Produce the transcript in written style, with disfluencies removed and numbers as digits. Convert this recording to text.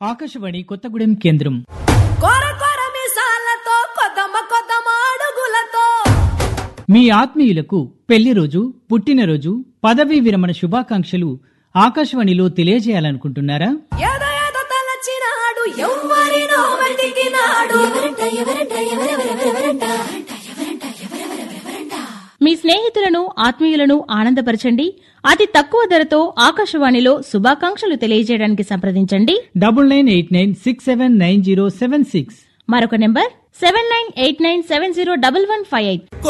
ఆకాశవాణి కొత్తగూడెం కేంద్రం. కొర కొర మిసాలతో కొదమ కొదమ అడుగులతో మీ ఆత్మీయులకు పెళ్లి రోజు, పుట్టినరోజు, పదవీ విరమణ శుభాకాంక్షలు ఆకాశవాణిలో తెలియజేయాలనుకుంటున్నారా? ఏదో ఏదో తలచినాడు ఎవ్వరినో వెతికినాడు. మీ స్నేహితులను, ఆత్మీయులను ఆనందపరచండి. అతి తక్కువ ధరతో ఆకాశవాణిలో శుభాకాంక్షలు తెలియజేయడానికి సంప్రదించండి 9989679076. మరొక నెంబర్ 7989701158.